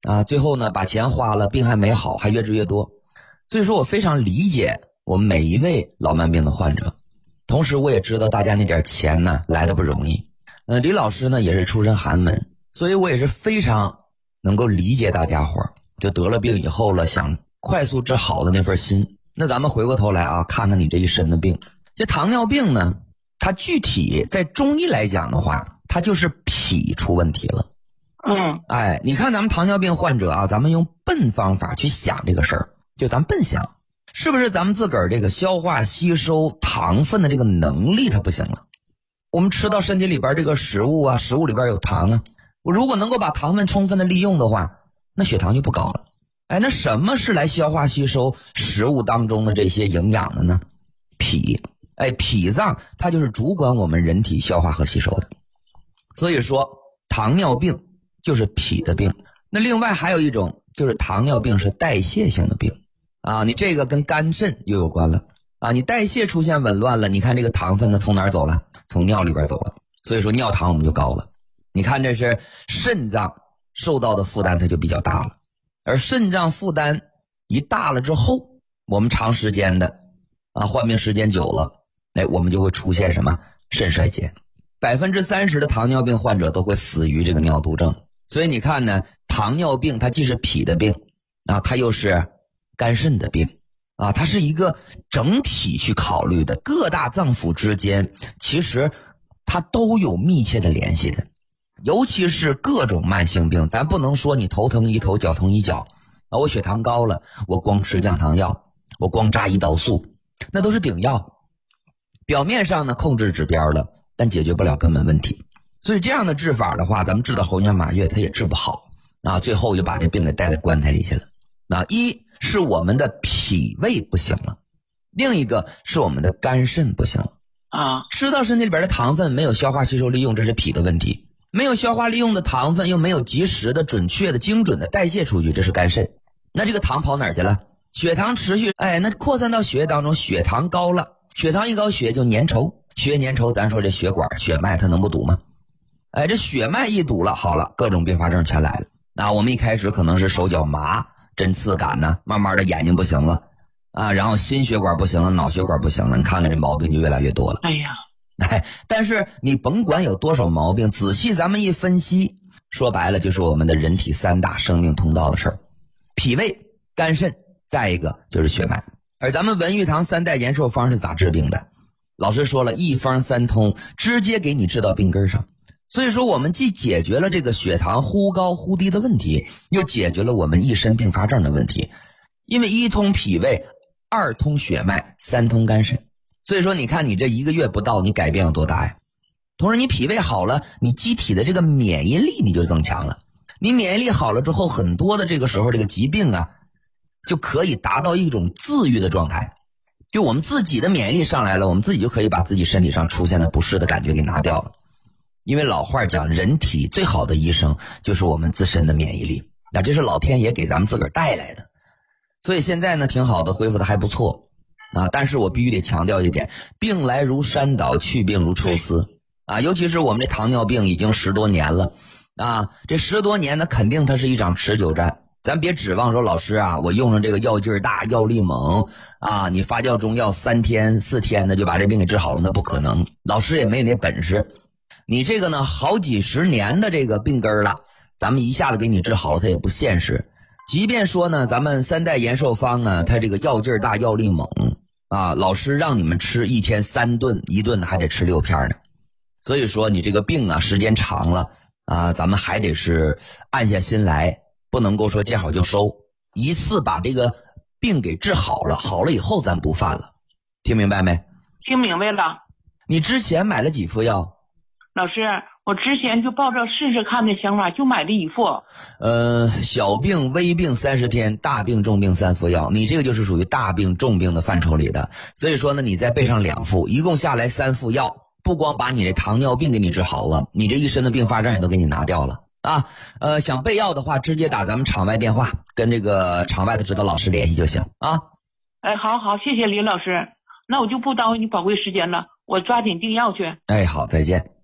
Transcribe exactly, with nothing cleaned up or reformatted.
啊，最后呢把钱花了，病还没好，还越治越多。所以说我非常理解我们每一位老慢病的患者，同时我也知道大家那点钱呢来的不容易。呃，李老师呢也是出身寒门，所以我也是非常能够理解大家伙儿就得了病以后了想快速治好的那份心。那咱们回过头来啊，看看你这一身的病。这糖尿病呢，它具体在中医来讲的话，它就是脾出问题了。 嗯， 哎，你看咱们糖尿病患者啊，咱们用笨方法去想这个事儿，就咱笨想，是不是咱们自个儿这个消化吸收糖分的这个能力它不行了？我们吃到身体里边这个食物啊，食物里边有糖啊，我如果能够把糖分充分的利用的话，那血糖就不高了。哎，那什么是来消化吸收食物当中的这些营养的呢？脾。哎，脾脏它就是主管我们人体消化和吸收的。所以说糖尿病就是脾的病。那另外还有一种就是糖尿病是代谢性的病啊，你这个跟肝肾又有关了啊，你代谢出现紊乱了，你看这个糖分呢从哪儿走了？从尿里边走了，所以说尿糖我们就高了。你看这是肾脏受到的负担它就比较大了，而肾脏负担一大了之后，我们长时间的啊患病时间久了，哎，我们就会出现什么肾衰竭。百分之三十的糖尿病患者都会死于这个尿毒症。所以你看呢，糖尿病它既是脾的病啊，它又是肝肾的病啊，它是一个整体去考虑的，各大脏腑之间其实它都有密切的联系的。尤其是各种慢性病，咱不能说你头疼医头脚疼医脚啊，我血糖高了我光吃降糖药，我光扎胰岛素，那都是顶药，表面上呢控制指标了，但解决不了根本问题。所以这样的治法的话，咱们治到猴年马月它也治不好啊，最后就把这病给带在棺材里去了。啊，一是我们的脾胃不行了，另一个是我们的肝肾不行了啊， 吃到身体里边的糖分没有消化吸收利用，这是脾的问题。没有消化利用的糖分又没有及时的准确的精准的代谢出去，这是肝肾。那这个糖跑哪儿去了？血糖持续哎，那扩散到血液当中，血糖高了，血糖一高血液就粘稠，血液粘稠咱说这血管血脉它能不堵吗？哎，这血脉一堵了，好了，各种并发症全来了。那我们一开始可能是手脚麻针刺感呢，慢慢的眼睛不行了啊，然后心血管不行了，脑血管不行了，你看看这毛病就越来越多了。 哎呀， 哎，但是你甭管有多少毛病，仔细咱们一分析，说白了就是我们的人体三大生命通道的事儿：脾胃、肝肾，再一个就是血脉。而咱们文玉堂三代延寿方是咋治病的？老师说了，一方三通，直接给你治到病根上。所以说我们既解决了这个血糖忽高忽低的问题，又解决了我们一身并发症的问题。因为一通脾胃，二通血脉，三通肝肾。所以说你看你这一个月不到，你改变有多大呀？同时你脾胃好了，你机体的这个免疫力你就增强了。你免疫力好了之后，很多的这个时候这个疾病啊就可以达到一种自愈的状态。就我们自己的免疫力上来了，我们自己就可以把自己身体上出现的不适的感觉给拿掉了。因为老话讲，人体最好的医生就是我们自身的免疫力，那这是老天爷给咱们自个儿带来的。所以现在呢挺好的，恢复的还不错啊。但是我必须得强调一点，病来如山倒，去病如抽丝啊。尤其是我们这糖尿病已经十多年了啊，这十多年呢肯定它是一场持久战。咱别指望说老师啊，我用上这个药劲儿大药力猛啊，你发酵中药三天四天的就把这病给治好了，那不可能，老师也没那本事。你这个呢好几十年的这个病根了，咱们一下子给你治好了它也不现实。即便说呢咱们三代延寿方呢它这个药劲儿大药力猛啊，老师让你们吃一天三顿，一顿还得吃六片呢。所以说你这个病啊时间长了啊，咱们还得是按下心来，不能够说见好就收，一次把这个病给治好了，好了以后咱不犯了。听明白没？ 听明白了。 你之前买了几副药？ 老师，我之前就抱着试试看的想法就买了一副。 呃，小病微病三十天，大病重病三副药，你这个就是属于大病重病的范畴里的。所以说呢你再备上两副，一共下来三副药，不光把你这糖尿病给你治好了，你这一身的并发症也都给你拿掉了啊。呃，想备药的话直接打咱们场外电话，跟这个场外的指导老师联系就行啊。 哎，好好，谢谢李老师，那我就不耽误你宝贵时间了，我抓紧订药去。 哎，好，再见。